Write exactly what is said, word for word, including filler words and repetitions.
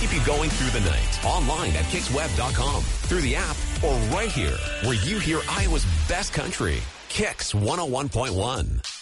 keep you going through the night. Online at kicks web dot com, through the app, or right here where you hear Iowa's best country. Kicks one oh one point one.